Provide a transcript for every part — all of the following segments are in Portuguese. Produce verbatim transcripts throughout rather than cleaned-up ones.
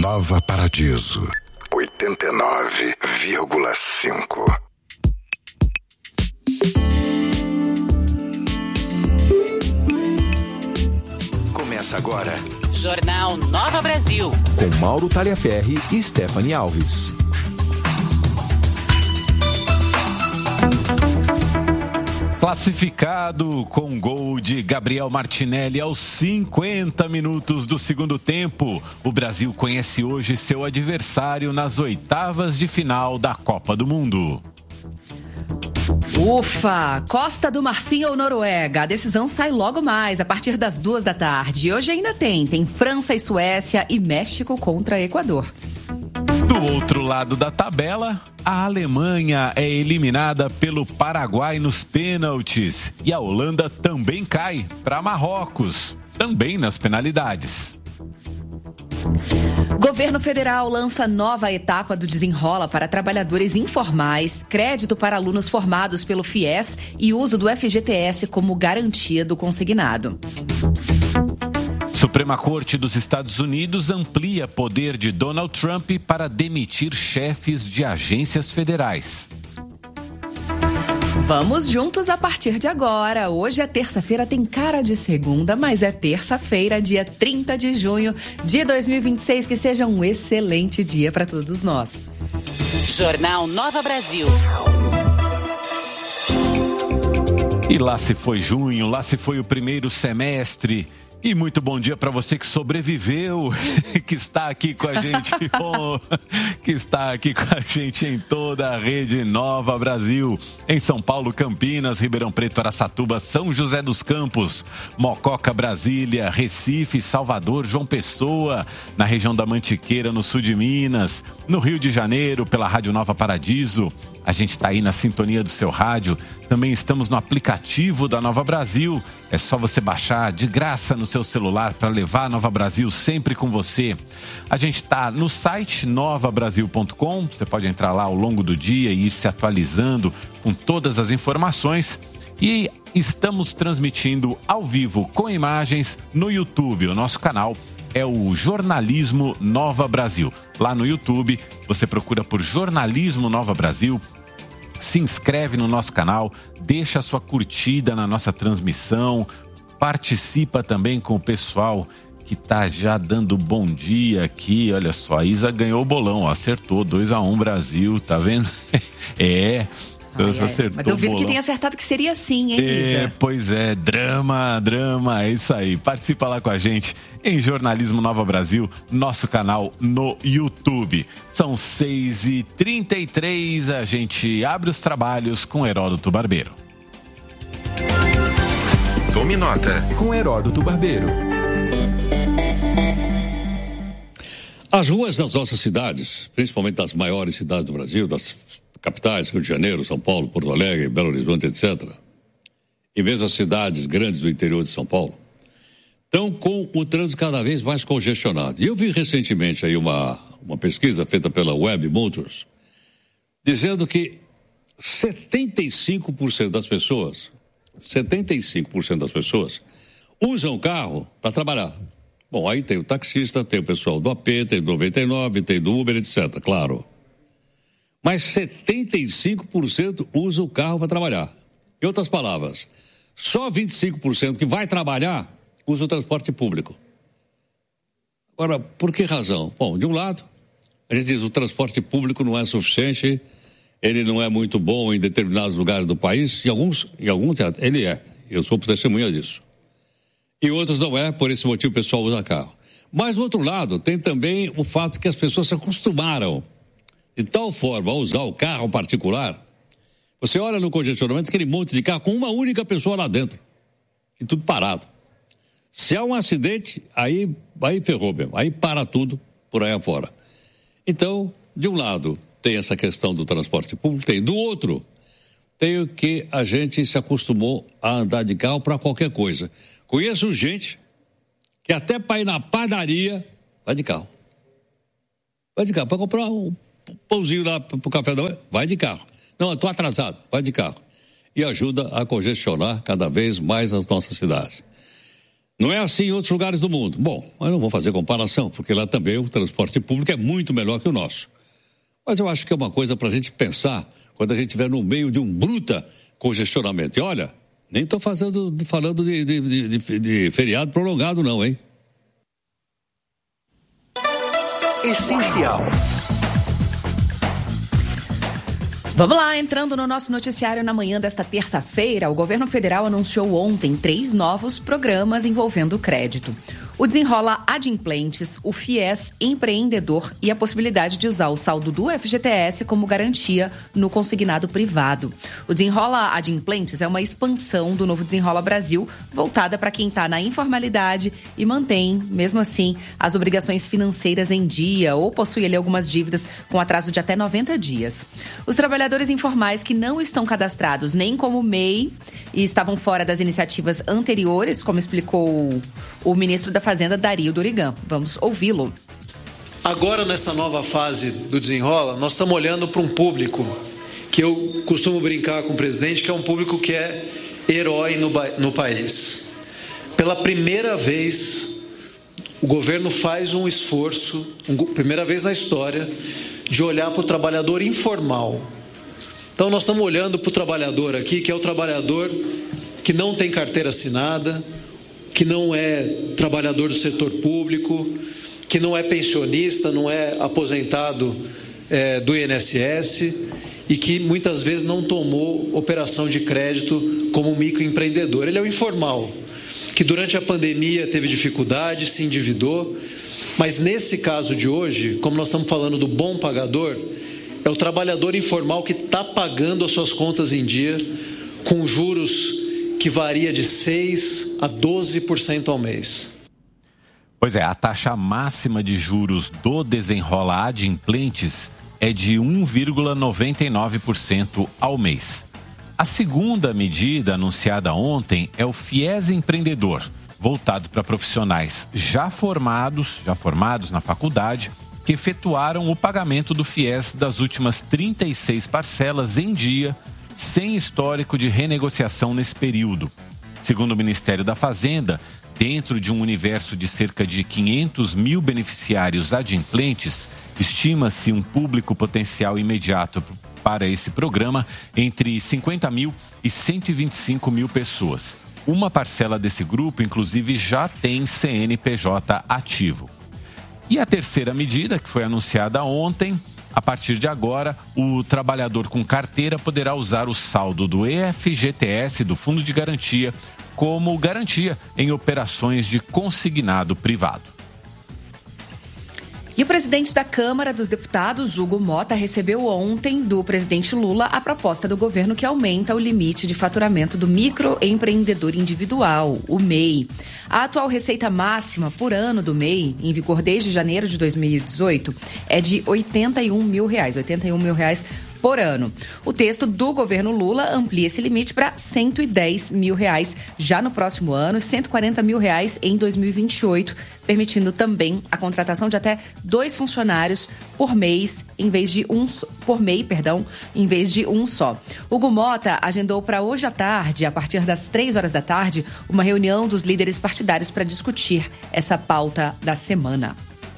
Nova Paradiso, oitenta e nove vírgula cinco. Começa agora Jornal Nova Brasil, com Mauro Taliaferri e Stephanie Alves. Classificado com gol de Gabriel Martinelli aos cinquenta minutos do segundo tempo, o Brasil conhece hoje seu adversário nas oitavas de final da Copa do Mundo. Ufa! Costa do Marfim ou Noruega? A decisão sai logo mais, a partir das duas da tarde. Hoje ainda tem, tem França e Suécia e México contra Equador. Do outro lado da tabela, a Alemanha é eliminada pelo Paraguai nos pênaltis e a Holanda também cai para Marrocos, também nas penalidades. Governo federal lança nova etapa do Desenrola para trabalhadores informais, crédito para alunos formados pelo FIES e uso do F G T S como garantia do consignado. Suprema Corte dos Estados Unidos amplia poder de Donald Trump para demitir chefes de agências federais. Vamos juntos a partir de agora. Hoje é terça-feira, tem cara de segunda, mas é terça-feira, dia trinta de junho de dois mil e vinte e seis. Que seja um excelente dia para todos nós. Jornal Nova Brasil. E lá se foi junho, lá se foi o primeiro semestre. E muito bom dia para você que sobreviveu, que está aqui com a gente, que está aqui com a gente em toda a rede Nova Brasil, em São Paulo, Campinas, Ribeirão Preto, Araçatuba, São José dos Campos, Mococa, Brasília, Recife, Salvador, João Pessoa, na região da Mantiqueira, no sul de Minas, no Rio de Janeiro, pela Rádio Nova Paradiso. A gente está aí na sintonia do seu rádio. Também estamos no aplicativo da Nova Brasil. É só você baixar de graça no seu celular para levar a Nova Brasil sempre com você. A gente está no site nova brasil ponto com. Você pode entrar lá ao longo do dia e ir se atualizando com todas as informações. E estamos transmitindo ao vivo com imagens no YouTube. O nosso canal é o Jornalismo Nova Brasil. Lá no YouTube, você procura por Jornalismo Nova Brasil. Se inscreve no nosso canal, deixa a sua curtida na nossa transmissão, participa também com o pessoal que está já dando bom dia aqui. Olha só, a Isa ganhou o bolão, acertou, dois a um Brasil, tá vendo? É... Ai, ai, mas duvido que tenha acertado que seria assim, hein, Isa? É, pois é, drama, drama, é isso aí. Participa lá com a gente em Jornalismo Nova Brasil, nosso canal no YouTube. São seis e trinta e três, a gente abre os trabalhos com Heródoto Barbeiro. Tome nota com Heródoto Barbeiro. As ruas das nossas cidades, principalmente das maiores cidades do Brasil, das capitais, Rio de Janeiro, São Paulo, Porto Alegre, Belo Horizonte, etcétera, e mesmo as cidades grandes do interior de São Paulo, estão com o trânsito cada vez mais congestionado. E eu vi recentemente aí uma, uma pesquisa feita pela Web Motors, dizendo que setenta e cinco por cento das pessoas, setenta e cinco por cento das pessoas usam o carro para trabalhar. Bom, aí tem o taxista, tem o pessoal do A P, tem do noventa e nove, tem do Uber, etcétera, claro. Mas setenta e cinco por cento usa o carro para trabalhar. Em outras palavras, só vinte e cinco por cento que vai trabalhar usa o transporte público. Agora, por que razão? Bom, de um lado, a gente diz que o transporte público não é suficiente, ele não é muito bom em determinados lugares do país, em alguns, em alguns ele é. Eu sou testemunha disso. E outros não é, por esse motivo o pessoal usa carro. Mas, do outro lado, tem também o fato que as pessoas se acostumaram de tal forma a usar o carro particular. Você olha no congestionamento, aquele monte de carro com uma única pessoa lá dentro. E tudo parado. Se há um acidente, aí, aí ferrou mesmo. Aí para tudo por aí afora. Então, de um lado, tem essa questão do transporte público, tem. Do outro, tem o que a gente se acostumou a andar de carro para qualquer coisa. Conheço gente que até para ir na padaria vai de carro. Vai de carro, para comprar um pãozinho lá para o café da manhã, vai de carro. Não, eu estou atrasado, vai de carro. E ajuda a congestionar cada vez mais as nossas cidades. Não é assim em outros lugares do mundo. Bom, mas não vou fazer comparação, porque lá também o transporte público é muito melhor que o nosso. Mas eu acho que é uma coisa para a gente pensar quando a gente estiver no meio de um bruta congestionamento. E olha, nem estou falando de, de, de, de, de feriado prolongado não, hein? Essencial. Vamos lá, entrando no nosso noticiário na manhã desta terça-feira, o governo federal anunciou ontem três novos programas envolvendo crédito. O Desenrola Adimplentes, o FIES Empreendedor e a possibilidade de usar o saldo do F G T S como garantia no consignado privado. O Desenrola Adimplentes é uma expansão do novo Desenrola Brasil, voltada para quem está na informalidade e mantém, mesmo assim, as obrigações financeiras em dia ou possui ali algumas dívidas com atraso de até noventa dias. Os trabalhadores informais que não estão cadastrados nem como M E I e estavam fora das iniciativas anteriores, como explicou o ministro da Fazenda, Dario Dorigan. Vamos ouvi-lo. Agora, nessa nova fase do Desenrola, nós estamos olhando para um público que eu costumo brincar com o presidente, que é um público que é herói no, no país. Pela primeira vez, o governo faz um esforço, um, primeira vez na história, de olhar para o trabalhador informal. Então, nós estamos olhando para o trabalhador aqui, que é o trabalhador que não tem carteira assinada, que não é trabalhador do setor público, que não é pensionista, não é aposentado é, do I N S S e que muitas vezes não tomou operação de crédito como microempreendedor. Ele é o informal, que durante a pandemia teve dificuldade, se endividou, mas nesse caso de hoje, como nós estamos falando do bom pagador, é o trabalhador informal que está pagando as suas contas em dia com juros que varia de seis por cento a doze por cento ao mês. Pois é, a taxa máxima de juros do Desenrola Adimplentes é de um vírgula noventa e nove por cento ao mês. A segunda medida anunciada ontem é o FIES Empreendedor, voltado para profissionais já formados, já formados na faculdade, que efetuaram o pagamento do FIES das últimas trinta e seis parcelas em dia, sem histórico de renegociação nesse período. Segundo o Ministério da Fazenda, dentro de um universo de cerca de quinhentos mil beneficiários adimplentes, estima-se um público potencial imediato para esse programa entre cinquenta mil e cento e vinte e cinco mil pessoas. Uma parcela desse grupo, inclusive, já tem C N P J ativo. E a terceira medida, que foi anunciada ontem, a partir de agora, o trabalhador com carteira poderá usar o saldo do E F G T S, do Fundo de Garantia, como garantia em operações de consignado privado. E o presidente da Câmara dos Deputados, Hugo Mota, recebeu ontem do presidente Lula a proposta do governo que aumenta o limite de faturamento do microempreendedor individual, o M E I. A atual receita máxima por ano do M E I, em vigor desde janeiro de dois mil e dezoito, é de oitenta e um mil reais, oitenta e um mil reais por ano. O texto do governo Lula amplia esse limite para cento e dez mil reais já no próximo ano e cento e quarenta mil reais em dois mil e vinte e oito, permitindo também a contratação de até dois funcionários por mês, em vez de um por M E I, perdão, em vez de um só. Hugo Mota agendou para hoje à tarde, a partir das três horas da tarde, uma reunião dos líderes partidários para discutir essa pauta da semana.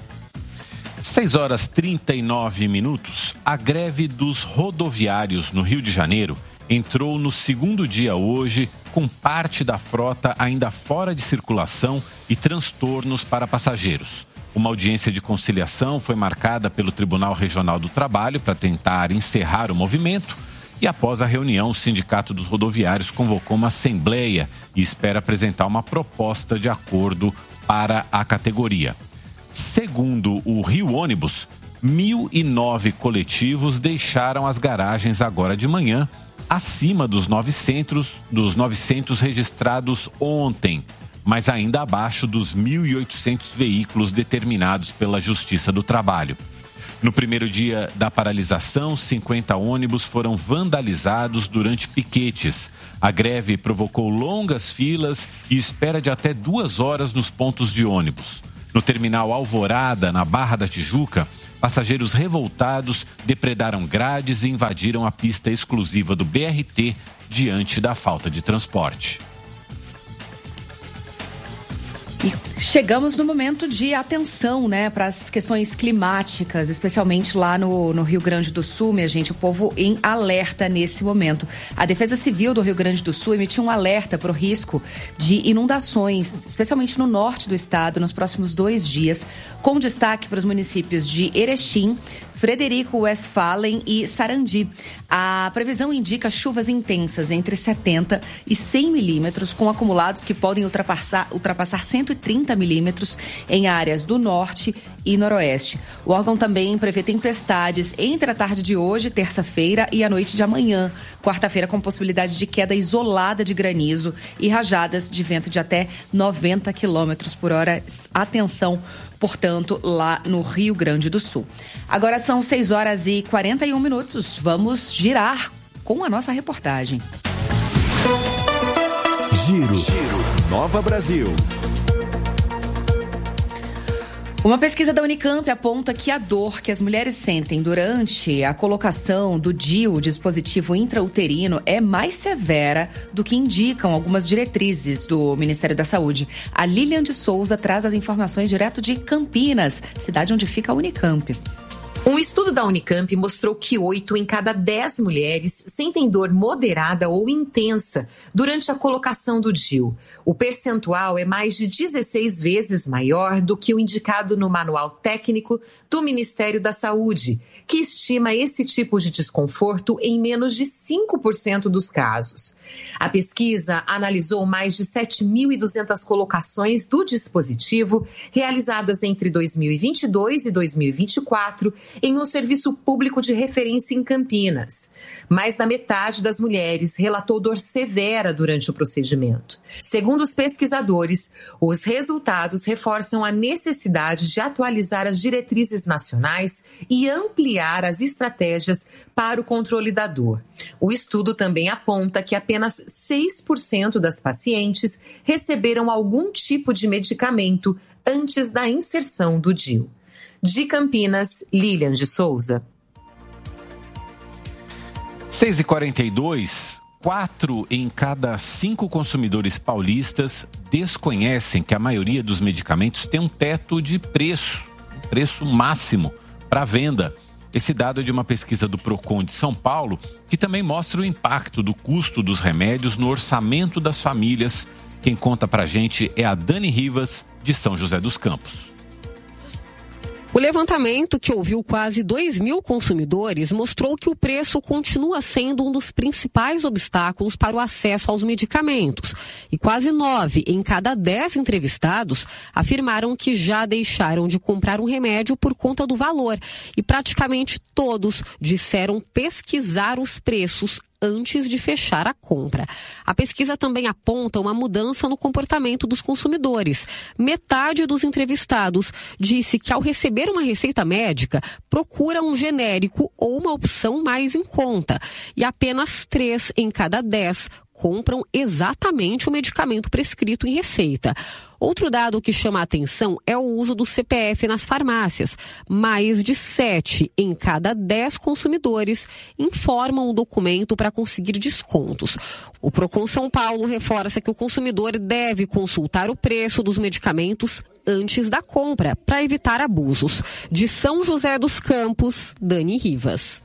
seis horas e trinta e nove minutos, a greve dos rodoviários no Rio de Janeiro entrou no segundo dia hoje, com parte da frota ainda fora de circulação e transtornos para passageiros. Uma audiência de conciliação foi marcada pelo Tribunal Regional do Trabalho para tentar encerrar o movimento e, após a reunião, o Sindicato dos Rodoviários convocou uma assembleia e espera apresentar uma proposta de acordo para a categoria. Segundo o Rio Ônibus, mil e nove coletivos deixaram as garagens agora de manhã, acima dos novecentos, dos novecentos registrados ontem, mas ainda abaixo dos mil e oitocentos veículos determinados pela Justiça do Trabalho. No primeiro dia da paralisação, cinquenta ônibus foram vandalizados durante piquetes. A greve provocou longas filas e espera de até duas horas nos pontos de ônibus. No terminal Alvorada, na Barra da Tijuca, passageiros revoltados depredaram grades e invadiram a pista exclusiva do B R T diante da falta de transporte. E chegamos no momento de atenção, né, para as questões climáticas, especialmente lá no, no Rio Grande do Sul, minha gente, o povo em alerta nesse momento. A Defesa Civil do Rio Grande do Sul emitiu um alerta para o risco de inundações, especialmente no norte do estado, nos próximos dois dias, com destaque para os municípios de Erechim, Frederico Westphalen e Sarandi. A previsão indica chuvas intensas entre setenta e cem milímetros, com acumulados que podem ultrapassar, ultrapassar cento e trinta milímetros em áreas do norte e noroeste. O órgão também prevê tempestades entre a tarde de hoje, terça-feira, e a noite de amanhã, quarta-feira, com possibilidade de queda isolada de granizo e rajadas de vento de até noventa quilômetros por hora. Atenção, portanto, lá no Rio Grande do Sul. Agora são seis horas e quarenta e um minutos. Vamos girar com a nossa reportagem. Giro, Giro. Nova Brasil. Uma pesquisa da Unicamp aponta que a dor que as mulheres sentem durante a colocação do D I U, o dispositivo intrauterino, é mais severa do que indicam algumas diretrizes do Ministério da Saúde. A Lilian de Souza traz as informações direto de Campinas, cidade onde fica a Unicamp. Um estudo da Unicamp mostrou que oito em cada dez mulheres sentem dor moderada ou intensa durante a colocação do D I U. O percentual é mais de dezesseis vezes maior do que o indicado no Manual Técnico do Ministério da Saúde, que estima esse tipo de desconforto em menos de cinco por cento dos casos. A pesquisa analisou mais de sete mil e duzentas colocações do dispositivo realizadas entre dois mil e vinte e dois e dois mil e vinte e quatro em um serviço público de referência em Campinas. Mais da metade das mulheres relatou dor severa durante o procedimento. Segundo os pesquisadores, os resultados reforçam a necessidade de atualizar as diretrizes nacionais e ampliar as estratégias para o controle da dor. O estudo também aponta que apenas seis por cento das pacientes receberam algum tipo de medicamento antes da inserção do D I U. De Campinas, Lilian de Souza. seis e quarenta e dois, quatro em cada cinco consumidores paulistas desconhecem que a maioria dos medicamentos tem um teto de preço, um preço máximo para venda. Esse dado é de uma pesquisa do Procon de São Paulo, que também mostra o impacto do custo dos remédios no orçamento das famílias. Quem conta pra gente é a Dani Rivas, de São José dos Campos. O levantamento, que ouviu quase dois mil consumidores, mostrou que o preço continua sendo um dos principais obstáculos para o acesso aos medicamentos. E quase nove em cada dez entrevistados afirmaram que já deixaram de comprar um remédio por conta do valor. E praticamente todos disseram pesquisar os preços antes de fechar a compra. A pesquisa também aponta uma mudança no comportamento dos consumidores. Metade dos entrevistados disse que ao receber uma receita médica, procura um genérico ou uma opção mais em conta. E apenas três em cada dez compram exatamente o medicamento prescrito em receita. Outro dado que chama a atenção é o uso do C P F nas farmácias. Mais de sete em cada dez consumidores informam o documento para conseguir descontos. O Procon São Paulo reforça que o consumidor deve consultar o preço dos medicamentos antes da compra, para evitar abusos. De São José dos Campos, Dani Rivas.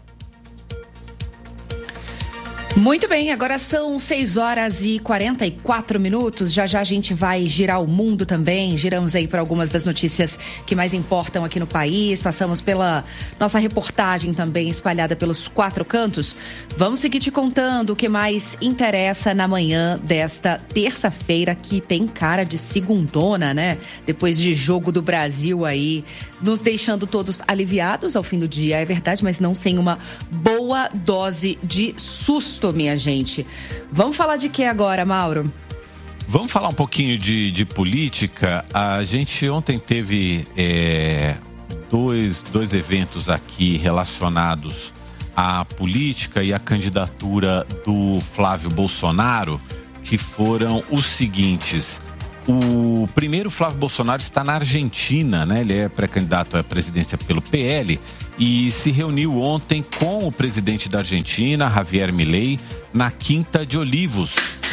Muito bem, agora são seis horas e quarenta e quatro minutos. Já já a gente vai girar o mundo também. Giramos aí por algumas das notícias que mais importam aqui no país. Passamos pela nossa reportagem também espalhada pelos quatro cantos. Vamos seguir te contando o que mais interessa na manhã desta terça-feira, que tem cara de segundona, né? Depois de jogo do Brasil aí, nos deixando todos aliviados ao fim do dia. É verdade, mas não sem uma boa dose de susto, minha gente. Vamos falar de que agora, Mauro? Vamos falar um pouquinho de, de política. A gente ontem teve é, dois, dois eventos aqui relacionados à política e à candidatura do Flávio Bolsonaro, que foram os seguintes. O primeiro, Flávio Bolsonaro, está na Argentina, né? Ele é pré-candidato à presidência pelo P L e se reuniu ontem com o presidente da Argentina, Javier Milei, na Quinta de Olivos,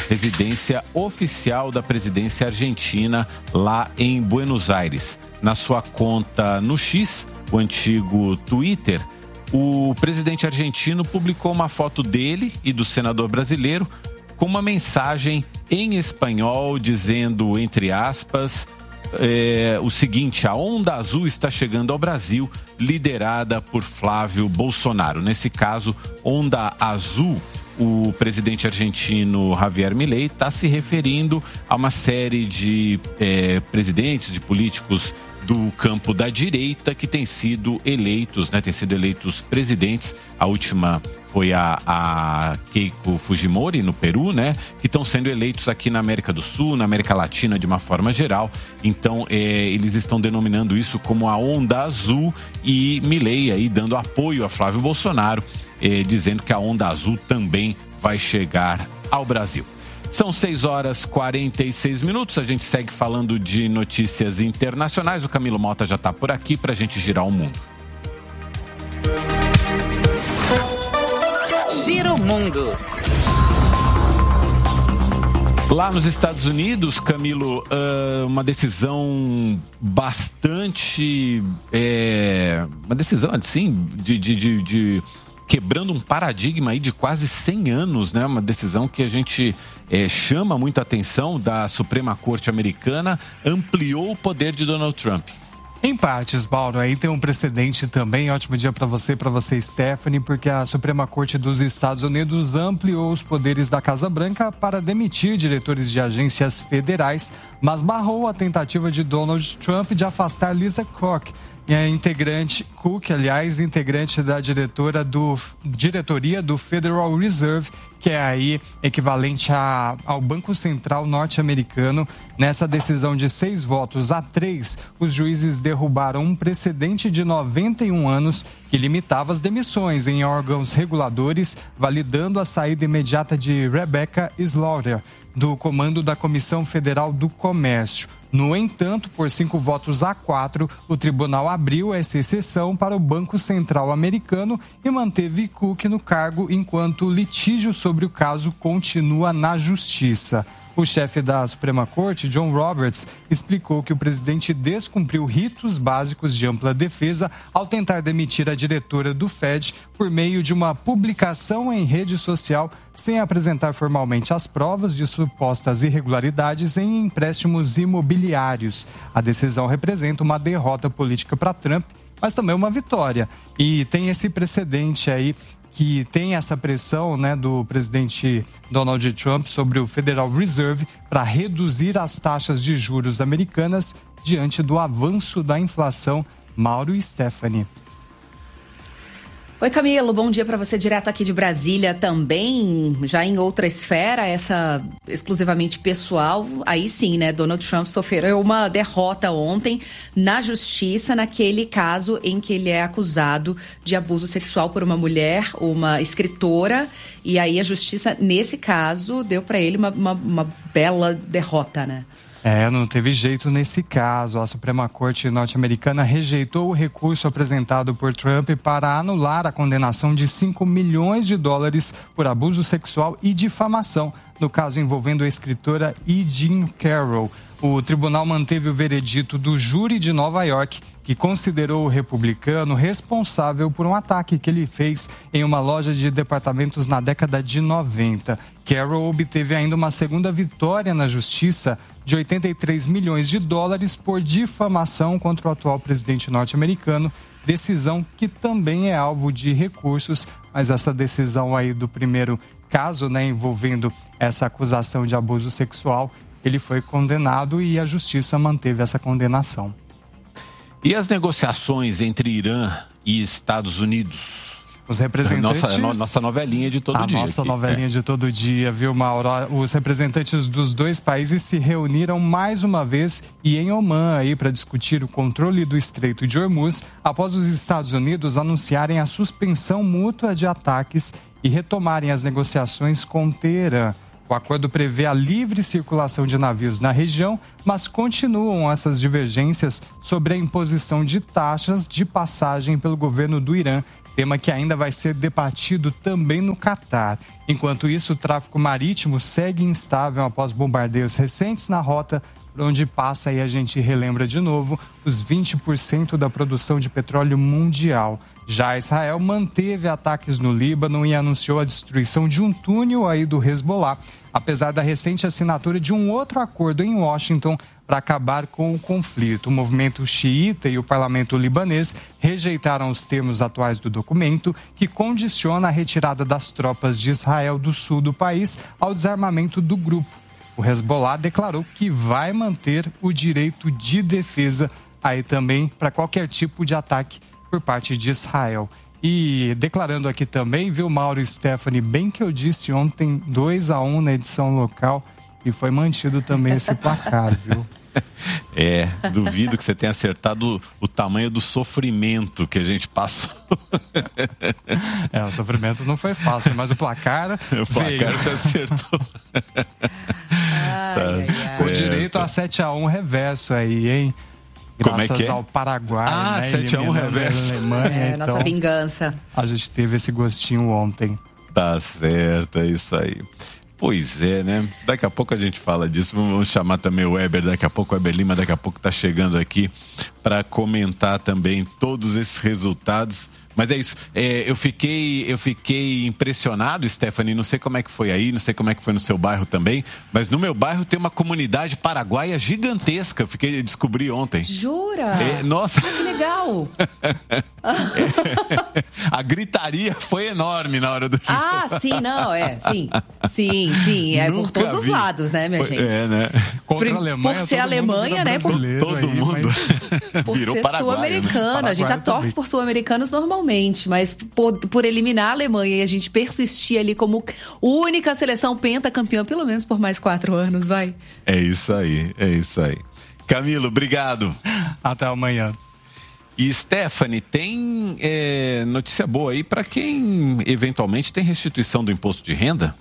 residência oficial da presidência argentina lá em Buenos Aires. Na sua conta no X, o antigo Twitter, o presidente argentino publicou uma foto dele e do senador brasileiro com uma mensagem em espanhol dizendo, entre aspas, é, o seguinte: a onda azul está chegando ao Brasil, liderada por Flávio Bolsonaro. Nesse caso, onda azul, o presidente argentino Javier Milei está se referindo a uma série de é, presidentes, de políticos do campo da direita que têm sido eleitos, né, têm sido eleitos presidentes. A última foi a, a Keiko Fujimori, no Peru, né, que estão sendo eleitos aqui na América do Sul, na América Latina de uma forma geral. Então, é, eles estão denominando isso como a onda azul, e Milei aí dando apoio a Flávio Bolsonaro, é, dizendo que a onda azul também vai chegar ao Brasil. São seis horas e quarenta e seis minutos, a gente segue falando de notícias internacionais. O Camilo Mota já está por aqui para a gente girar o mundo. Gira o mundo. Lá nos Estados Unidos, Camilo, uma decisão bastante... É, uma decisão, assim, de... de, de, de quebrando um paradigma aí de quase cem anos, né? Uma decisão que a gente é, chama muita atenção da Suprema Corte americana, ampliou o poder de Donald Trump. Em partes, Mauro, aí tem um precedente também. Ótimo dia para você, para você, Stephanie, porque a Suprema Corte dos Estados Unidos ampliou os poderes da Casa Branca para demitir diretores de agências federais, mas barrou a tentativa de Donald Trump de afastar Lisa Cook, é integrante, Cook, aliás, integrante da diretora do, diretoria do Federal Reserve, que é aí equivalente a, ao Banco Central norte-americano. Nessa decisão de seis votos a três, os juízes derrubaram um precedente de noventa e um anos que limitava as demissões em órgãos reguladores, validando a saída imediata de Rebecca Slaughter, do comando da Comissão Federal do Comércio. No entanto, por cinco votos a quatro, o tribunal abriu essa exceção para o Banco Central americano e manteve Cook no cargo enquanto o litígio sobre o caso continua na Justiça. O chefe da Suprema Corte, John Roberts, explicou que o presidente descumpriu ritos básicos de ampla defesa ao tentar demitir a diretora do Fed por meio de uma publicação em rede social sem apresentar formalmente as provas de supostas irregularidades em empréstimos imobiliários. A decisão representa uma derrota política para Trump, mas também uma vitória. E tem esse precedente aí, que tem essa pressão, né, do presidente Donald Trump sobre o Federal Reserve para reduzir as taxas de juros americanas diante do avanço da inflação. Mauro e Stephanie. Oi, Camilo, bom dia para você, direto aqui de Brasília também, já em outra esfera, essa exclusivamente pessoal. Aí sim, né, Donald Trump sofreu uma derrota ontem na justiça, naquele caso em que ele é acusado de abuso sexual por uma mulher, uma escritora, e aí a justiça, nesse caso, deu para ele uma, uma, uma bela derrota, né? É, não teve jeito nesse caso. A Suprema Corte norte-americana rejeitou o recurso apresentado por Trump para anular a condenação de cinco milhões de dólares por abuso sexual e difamação, no caso envolvendo a escritora E. Jean Carroll. O tribunal manteve o veredito do júri de Nova York, que considerou o republicano responsável por um ataque que ele fez em uma loja de departamentos na década de noventa. Carroll obteve ainda uma segunda vitória na justiça de oitenta e três milhões de dólares por difamação contra o atual presidente norte-americano, decisão que também é alvo de recursos, mas essa decisão aí do primeiro caso, né, envolvendo essa acusação de abuso sexual, ele foi condenado e a justiça manteve essa condenação. E as negociações entre Irã e Estados Unidos? Os representantes... Nossa, nossa novelinha de todo a dia. A nossa aqui. novelinha é. de todo dia, viu, Mauro? Os representantes dos dois países se reuniram mais uma vez e em Omã aí para discutir o controle do Estreito de Hormuz após os Estados Unidos anunciarem a suspensão mútua de ataques e retomarem as negociações com Teherã. O acordo prevê a livre circulação de navios na região, mas continuam essas divergências sobre a imposição de taxas de passagem pelo governo do Irã, tema que ainda vai ser debatido também no Catar. Enquanto isso, o tráfego marítimo segue instável após bombardeios recentes na rota, por onde passa, e a gente relembra de novo, os vinte por cento da produção de petróleo mundial. Já Israel manteve ataques no Líbano e anunciou a destruição de um túnel aí do Hezbollah, apesar da recente assinatura de um outro acordo em Washington para acabar com o conflito. O movimento xiita e o parlamento libanês rejeitaram os termos atuais do documento, que condiciona a retirada das tropas de Israel do sul do país ao desarmamento do grupo. O Hezbollah declarou que vai manter o direito de defesa aí também para qualquer tipo de ataque por parte de Israel. E declarando aqui também, viu, Mauro e Stephanie, bem que eu disse ontem dois a um na edição local e foi mantido também esse placar, viu? É, duvido que você tenha acertado o tamanho do sofrimento que a gente passou. É, o sofrimento não foi fácil, mas o placar O placar veio. você acertou. Ai, Tá ai, ai. Com direito a sete a um reverso aí, hein? Como Graças é que é? ao Paraguai, Ah, né? sete a um eliminando reverso. a Alemanha, É, então nossa vingança. a gente teve esse gostinho ontem. Tá certo, é isso aí. Pois é, né? Daqui a pouco a gente fala disso. Vamos chamar também o Weber daqui a pouco. O Weber Lima daqui a pouco tá chegando aqui para comentar também todos esses resultados. Mas é isso. É, eu fiquei, eu fiquei impressionado, Stephanie. Não sei como é que foi aí, não sei como é que foi no seu bairro também. Mas no meu bairro tem uma comunidade paraguaia gigantesca. Eu fiquei descobri ontem. Jura? É, nossa. Ah, que legal. A gritaria foi enorme na hora do jogo. Ah, sim, não, é, sim. Sim, sim, é Nunca por todos os vi. lados, né, minha Foi- gente? É, né? Contra Por- a Alemanha, por ser todo mundo Alemanha, vira né, por- brasileiro Todo aí, mundo mas- Por virou ser paraguaio, né? sul-americano. A gente já Paraguai torce também. por sul-americanos normalmente, mas por, por eliminar a Alemanha e a gente persistir ali como única seleção pentacampeã, pelo menos por mais quatro anos, vai. É isso aí, é isso aí. Camilo, obrigado. Até amanhã. E Stephanie, tem é, notícia boa aí para quem eventualmente tem restituição do imposto de renda?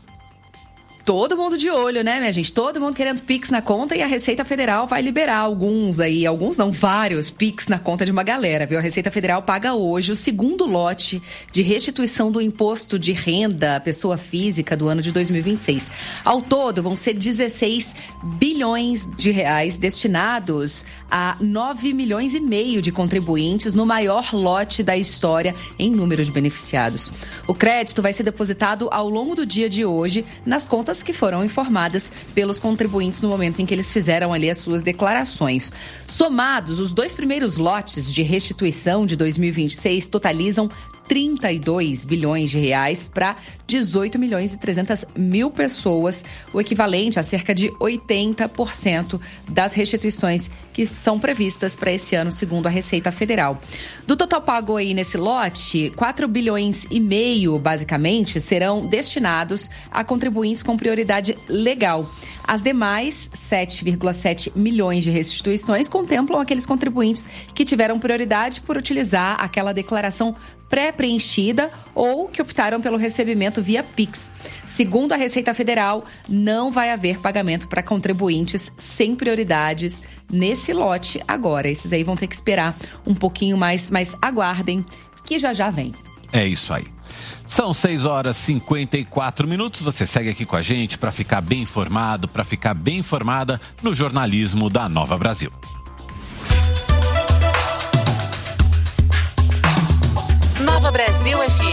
Todo mundo de olho, né, minha gente? Todo mundo querendo Pix na conta e a Receita Federal vai liberar alguns aí, alguns não, vários Pix na conta de uma galera, viu? A Receita Federal paga hoje o segundo lote de restituição do imposto de renda à pessoa física do ano de dois mil e vinte e seis. Ao todo, vão ser dezesseis bilhões de reais destinados a nove milhões e meio de contribuintes no maior lote da história em número de beneficiados. O crédito vai ser depositado ao longo do dia de hoje nas contas que foram informadas pelos contribuintes no momento em que eles fizeram ali as suas declarações. Somados, os dois primeiros lotes de restituição de dois mil e vinte e seis totalizam trinta e dois bilhões de reais para dezoito milhões e trezentas mil pessoas, o equivalente a cerca de oitenta por cento das restituições que são previstas para esse ano, segundo a Receita Federal. Do total pago aí nesse lote, quatro bilhões e meio, basicamente, serão destinados a contribuintes com prioridade legal. As demais, sete vírgula sete milhões de restituições, contemplam aqueles contribuintes que tiveram prioridade por utilizar aquela declaração pré-preenchida ou que optaram pelo recebimento via Pix. Segundo a Receita Federal, não vai haver pagamento para contribuintes sem prioridades nesse lote agora. Esses aí vão ter que esperar um pouquinho mais, mas aguardem que já já vem. É isso aí. São seis horas e cinquenta e quatro minutos. Você segue aqui com a gente para ficar bem informado, para ficar bem informada no jornalismo da Nova Brasil. Nova Brasil F